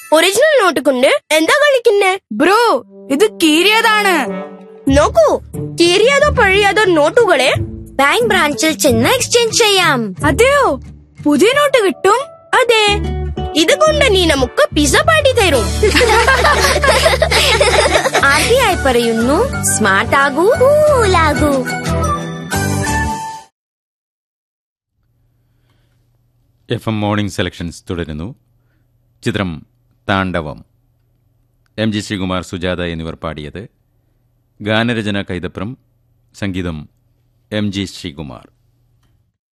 Original not കൊണ്ട് എന്താ കളിക്കുന്നേ? Bro, ഇത് കീറിയതാണ്. നോക്കൂ, കീറിയതോ പഴയതോ നോട്ടുകളെ ബാങ്ക് ബ്രാഞ്ചിൽ ചെന്ന് എക്സ്ചേഞ്ച് ചെയ്യാം. അതെയോ? പുതിയ നോട്ട് കിട്ടും? അതെ, ഇതുകൊണ്ട് നീ നമുക്ക് പിസ്സ പാട്ടി തരും. RBI പറയുന്നു, സ്മാർട്ട് ആകൂ, കൂലാകൂ. FM മോർണിംഗ് സെലക്ഷൻസ് തുടരുന്നു. ചിത്രം താണ്ഡവം. MG ശ്രീകുമാർ, സുജാത എന്നിവർ പാടിയത്. ഗാനരചന കൈതപ്രം, സംഗീതം MG ശ്രീകുമാർ.